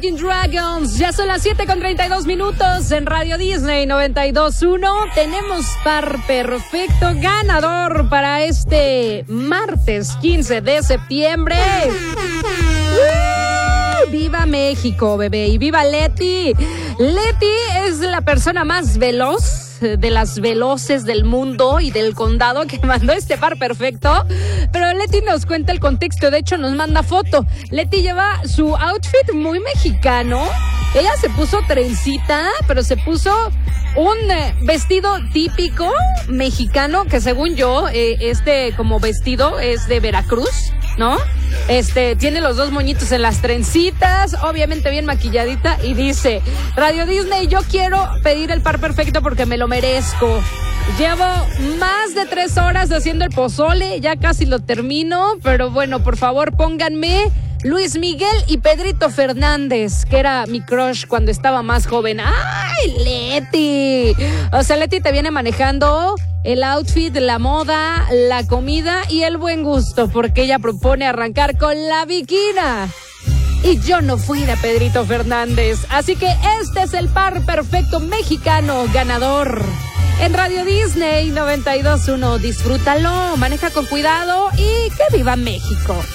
Imagine Dragons. Ya son las 7:32 en Radio Disney 92.1. Tenemos par perfecto ganador para este martes 15 de septiembre. ¡Viva México, bebé! ¡Y viva Leti! Leti es la persona más veloz de las veloces del mundo y del condado que mandó este par perfecto. Pero Leti nos cuenta el contexto, de hecho nos manda foto. Leti lleva su outfit muy mexicano. Ella se puso trencita, pero se puso un vestido típico mexicano que según yo, como vestido es de Veracruz, ¿no? Tiene los dos moñitos en las trencitas, obviamente bien maquilladita, y dice: Radio Disney, yo quiero pedir el par perfecto porque me lo merezco. Llevo más de 3 horas haciendo el pozole, ya casi lo termino, pero bueno, por favor pónganme Luis Miguel y Pedrito Fernández, que era mi crush cuando estaba más joven. ¡Ay, Leti! O sea, Leti te viene manejando el outfit, la moda, la comida y el buen gusto, porque ella propone arrancar con la Bikina. Y yo no fui de Pedrito Fernández, así que este es el par perfecto mexicano ganador. En Radio Disney 92.1, disfrútalo, maneja con cuidado y que viva México.